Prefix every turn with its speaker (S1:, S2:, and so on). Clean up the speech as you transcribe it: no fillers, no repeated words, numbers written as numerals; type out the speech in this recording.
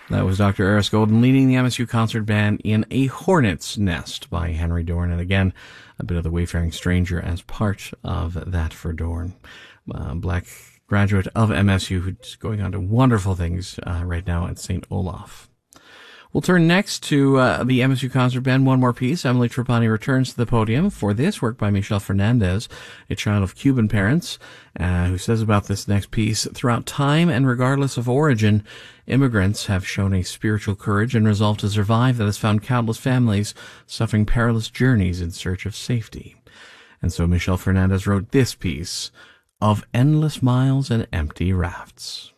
S1: That was Dr. Eris Golden leading the MSU Concert Band in A Hornet's Nest by Henry Dorn. And again, a bit of the Wayfaring Stranger as part of that for Dorn. Black graduate of MSU who's going on to wonderful things right now at St. Olaf. We'll turn next to the MSU Concert Band. One more piece. Emily Trapani returns to the podium for this work by Michel Fernandez, a child of Cuban parents, who says about this next piece, throughout time and regardless of origin, immigrants have shown a spiritual courage and resolve to survive that has found countless families suffering perilous journeys in search of safety. And so Michel Fernandez wrote this piece, Of Endless Miles and Empty Rafts.